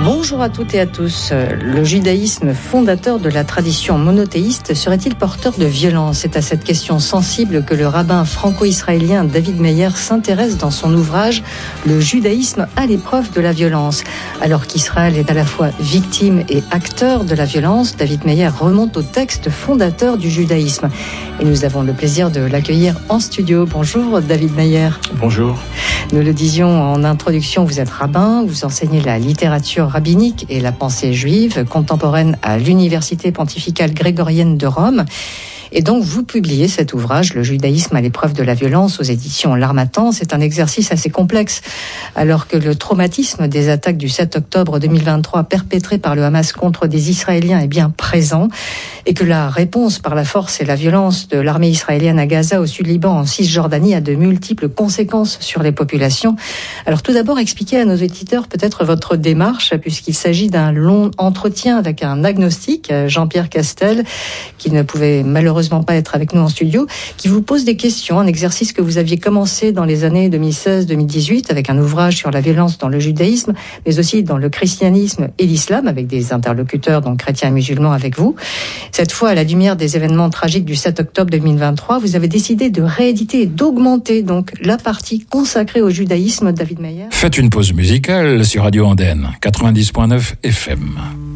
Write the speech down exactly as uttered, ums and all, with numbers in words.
Bonjour à toutes et à tous. Le judaïsme, fondateur de la tradition monothéiste, serait-il porteur de violence ? C'est à cette question sensible que le rabbin franco-israélien David Meyer s'intéresse dans son ouvrage « Le judaïsme à l'épreuve de la violence ». Alors qu'Israël est à la fois victime et acteur de la violence, David Meyer remonte au texte fondateur du judaïsme. Et nous avons le plaisir de l'accueillir en studio. Bonjour David Meyer. Bonjour. Nous le disions en introduction, vous êtes rabbin, vous enseignez la littérature rabbinique et la pensée juive contemporaine à l'Université pontificale grégorienne de Rome. Et donc, vous publiez cet ouvrage, Le judaïsme à l'épreuve de la violence, aux éditions L'Harmattan. C'est un exercice assez complexe, alors que le traumatisme des attaques du sept octobre deux mille vingt-trois perpétrées par le Hamas contre des Israéliens est bien présent, et que la réponse par la force et la violence de l'armée israélienne à Gaza, au sud-Liban, en Cisjordanie, a de multiples conséquences sur les populations. Alors, tout d'abord, expliquez à nos auditeurs peut-être votre démarche, puisqu'il s'agit d'un long entretien avec un agnostique, Jean-Pierre Castel, qui ne pouvait malheureusement Malheureusement pas être avec nous en studio, qui vous pose des questions, un exercice que vous aviez commencé dans les années deux mille seize deux mille dix-huit avec un ouvrage sur la violence dans le judaïsme, mais aussi dans le christianisme et l'islam, avec des interlocuteurs, donc chrétiens et musulmans, avec vous. Cette fois, à la lumière des événements tragiques du sept octobre deux mille vingt-trois, vous avez décidé de rééditer et d'augmenter donc la partie consacrée au judaïsme. David Meyer. Faites une pause musicale sur Radio Andenne, quatre-vingt-dix point neuf F M.